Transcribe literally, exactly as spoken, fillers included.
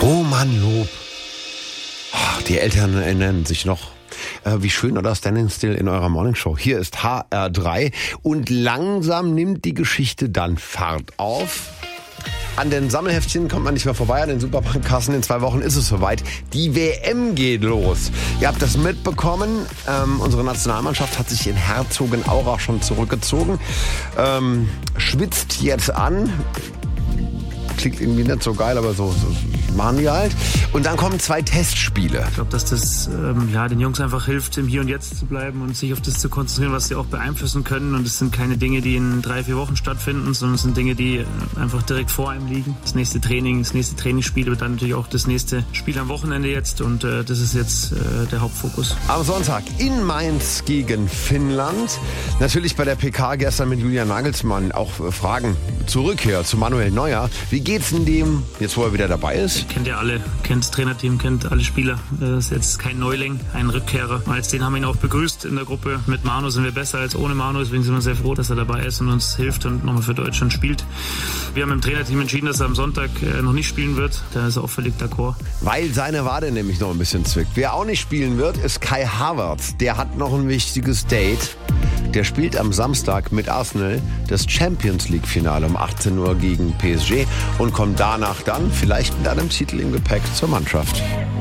Roman Loob. Oh, die Eltern erinnern sich noch. Äh, wie schön, oder? Standing Still in eurer Morningshow. Hier ist H R drei und langsam nimmt die Geschichte dann Fahrt auf. An den Sammelheftchen kommt man nicht mehr vorbei, an den Supermarktkassen. In zwei Wochen ist es soweit. Die W M geht los. Ihr habt das mitbekommen. Ähm, unsere Nationalmannschaft hat sich in Herzogenaurach schon zurückgezogen. Ähm, schwitzt jetzt an. Klingt irgendwie nicht so geil, aber so, so machen die halt. Und dann kommen zwei Testspiele. Ich glaube, dass das ähm, ja, den Jungs einfach hilft, im Hier und Jetzt zu bleiben und sich auf das zu konzentrieren, was sie auch beeinflussen können. Und es sind keine Dinge, die in drei, vier Wochen stattfinden, sondern es sind Dinge, die einfach direkt vor einem liegen. Das nächste Training, das nächste Trainingsspiel und dann natürlich auch das nächste Spiel am Wochenende jetzt. Und äh, das ist jetzt äh, der Hauptfokus. Am Sonntag in Mainz gegen Finnland. Natürlich bei der P K gestern mit Julian Nagelsmann auch äh, Fragen zur Rückkehr zu Manuel Neuer. Wie geht's denn dem, jetzt wo er wieder dabei ist? Kennt ihr alle, kennt das Trainerteam, kennt alle Spieler. Das ist jetzt kein Neuling, ein Rückkehrer. Als den haben wir ihn auch begrüßt in der Gruppe. Mit Manu sind wir besser als ohne Manu, deswegen sind wir sehr froh, dass er dabei ist und uns hilft und nochmal für Deutschland spielt. Wir haben im Trainerteam entschieden, dass er am Sonntag noch nicht spielen wird. Da ist er auch völlig d'accord. Weil seine Wade nämlich noch ein bisschen zwickt. Wer auch nicht spielen wird, ist Kai Havertz. Der hat noch ein wichtiges Date. Der spielt am Samstag mit Arsenal das Champions League Finale um achtzehn Uhr gegen P S G und kommt danach dann vielleicht mit einem Titel im Gepäck zur Mannschaft.